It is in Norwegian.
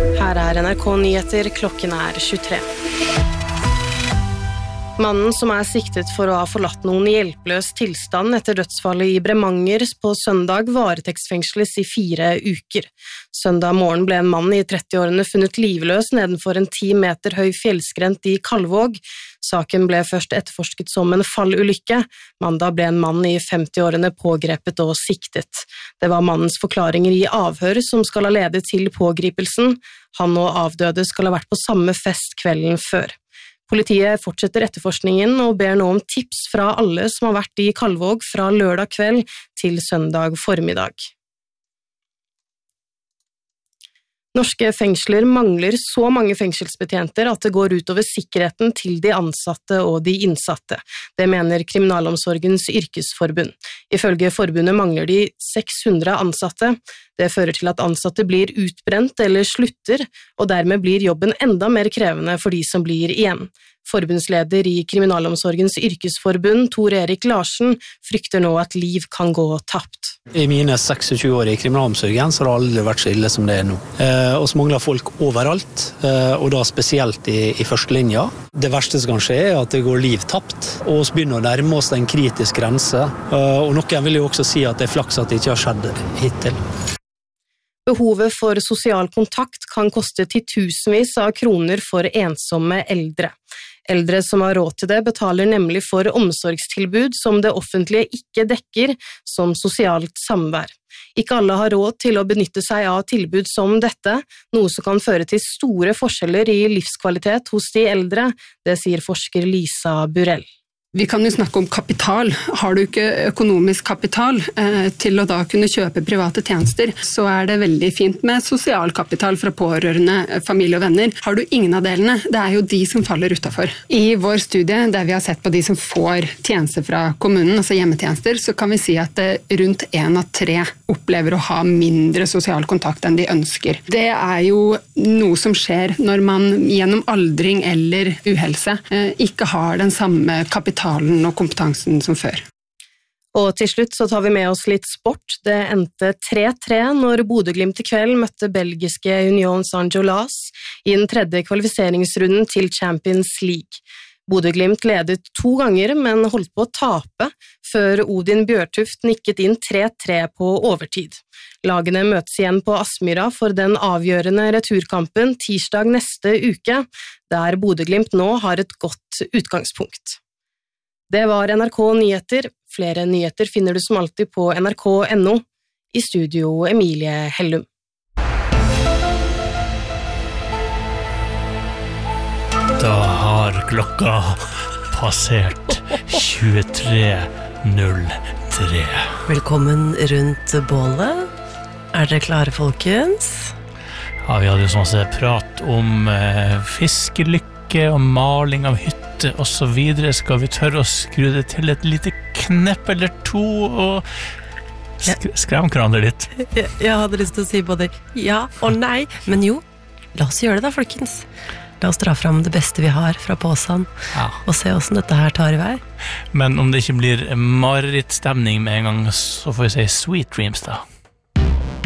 Her NRK Nyheter, klokken 23. Mannen som siktet for å ha forlatt noen i hjelpeløs tilstand etter dødsfallet i Bremanger på søndag varetektsfengsles i 4 uker. Søndag morgen ble en mann i 30-årene funnet livløs nedenfor en 10 meter høy fjellskrent i Kalvåg. Saken ble først etterforsket som en fallulykke. Mandag ble en mann i 50-årene pågrepet og siktet. Det var mannens forklaringer i avhør som skal ha ledet til pågripelsen. Han og avdøde skal ha vært på samme fest kvelden før. Politiet fortsetter etterforskningen og ber nå om tips fra alle som har vært i Kalvåg fra lørdag kveld til søndag formiddag. Norske fengsler mangler så mange fengselsbetjenter at det går ut over sikkerheten til de ansatte og de innsatte. Det mener Kriminalomsorgens yrkesforbund. Ifølge forbundet mangler de 600 ansatte. Det fører til at ansatte blir utbrent eller slutter, og dermed blir jobben enda mer krevende for de som blir igjen. Forbundsleder i Kriminalomsorgens yrkesforbund, Tor Erik Larsen, frykter nå at liv kan gå tapt. I mine 26 år i kriminalomsorgen så har det aldri vært så ille som det nå. Og så mangler folk overalt, og da spesielt i førstelinja. Det verste som kan skje at det går liv tapt, og så begynner å nærme oss en kritisk grense. Og noen vil jo også si at det flaks at det ikke har skjedd hittil. Behovet for sosial kontakt kan koste titusenvis av kroner for ensomme eldre. Eldre som har råd til det betaler nemlig for omsorgstilbud som det offentlige ikke dekker, som sosialt samvær. Ikke alle har råd til å benytte seg av tilbud som dette, noe som kan føre til store forskjeller i livskvalitet hos de eldre, det sier forsker Lisa Burell. Vi kan jo snakke om kapital. Har du ikke økonomisk kapital til å da kunne kjøpe private tjenester, så det veldig fint med sosial kapital fra pårørende, familie og venner. Har du ingen av delene, det jo de som faller utenfor. I vår studie, der vi har sett på de som får tjenester fra kommunen, altså hjemmetjenester, så kan vi si at rundt 1 av 3 opplever å ha mindre sosial kontakt enn de ønsker. Det jo noe som skjer når man gjennom aldring eller uhelse ikke har den samme kapitalen og kompetansen som før. Og til slutt så tar vi med oss litt sport. Det endte 3-3 når Bodø/Glimt i kveld møtte belgiske Union Saint-Gilloise i den 3. kvalifiseringsrunden til Champions League. Bodø/Glimt ledet 2 ganger, men holdt på å tape før Odin Bjørtuft nikket inn 3-3 på overtid. Lagene møtes igjen på Aspmyra for den avgjørende returkampen tirsdag neste uke, der Bodø/Glimt nå har et godt utgangspunkt. Det var NRK Nyheter. Flere nyheter finner du som alltid på nrk.no. I studio Emilie Hellum. Da har klokka passert 23:03. Velkommen rundt bålet. Dere klare, folkens? Ja, vi hadde jo sånn masse prat om fiskelykke og maling av hytte og så videre. Skal vi tørre å skru det til et lite knepp eller 2 og skremme hverandre litt? Jeg hadde lyst til å si både ja og nei, men jo, la oss gjøre det da, folkens. La oss dra fram det beste vi har fra påsen, og se hvordan dette her tar i vei. Men om det ikke blir marerittstemning med en gang, så får vi si sweet dreams da.